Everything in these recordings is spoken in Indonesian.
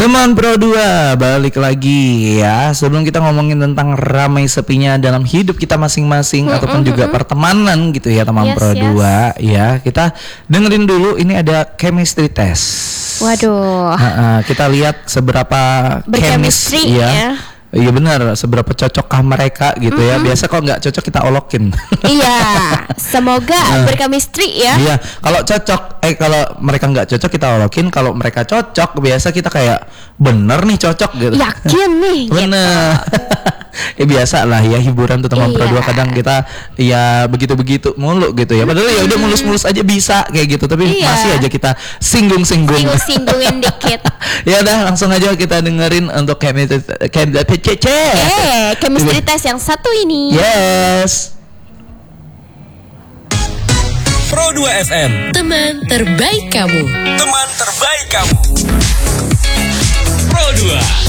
Teman Pro 2, balik lagi ya. Sebelum kita ngomongin tentang ramai sepinya dalam hidup kita masing-masing ataupun juga pertemanan gitu ya teman Pro 2 ya. Kita dengerin dulu, ini ada chemistry test. Waduh. Kita lihat seberapa berchemistry ya. Iya benar, seberapa cocokkah mereka gitu ya. Biasa kalau nggak cocok kita olokin. Iya, semoga berchemistry ya. Iya, kalau cocok, kalau mereka nggak cocok kita olokin. Kalau mereka cocok, biasa kita kayak bener nih cocok gitu. Yakin nih. Bener. Ya biasa lah ya, hiburan tuh teman Pro 2 kadang kita ya begitu-begitu mulu gitu ya. Padahal ya udah mulus-mulus aja bisa kayak gitu, tapi masih aja kita singgung-singgungin dikit. Ya udah langsung aja kita dengerin untuk chemistry test yang satu ini. Yes. Pro 2 FM, teman terbaik kamu. teman terbaik kamu. Pro 2.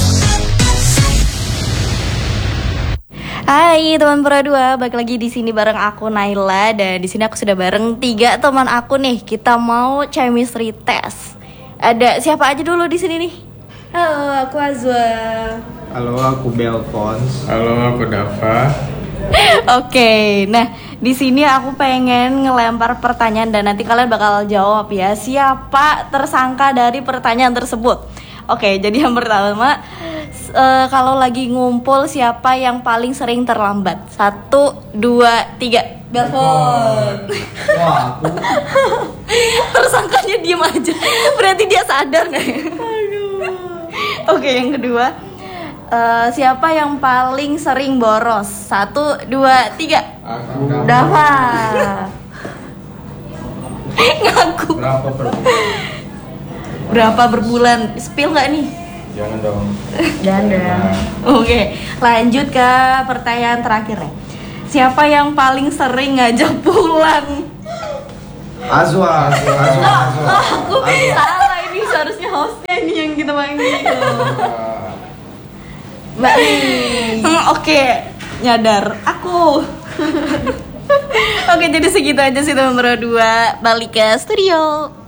Hai teman Pro 2, balik lagi di sini bareng aku Naila, dan di sini aku sudah bareng 3 teman aku nih. Kita mau chemistry test. Ada siapa aja dulu di sini nih? Halo, aku Azwa. Halo, aku Belfons. Halo, aku Dava. Oke, nah di sini aku pengen ngelempar pertanyaan dan nanti kalian bakal jawab ya. Siapa tersangka dari pertanyaan tersebut? Oke, jadi yang pertama, kalau lagi ngumpul siapa yang paling sering terlambat? 1, 2, 3. Belfon. Wah, aku. Tersangkanya diem aja. Berarti dia sadar nih. Oke, yang kedua, siapa yang paling sering boros? 1, 2, 3. Aku. Dava. Ngaku. Berapa berbulan? Spill nggak nih? Jangan dong. Jangan. Oke, lanjut ke pertanyaan terakhir nih. Siapa yang paling sering ngajak pulang? Azwa. Aku salah, ini seharusnya hostnya nih yang kita panggil. Mbak oke, nyadar aku. Oke, jadi segitu aja sih teman Pro 2. Balik ke studio.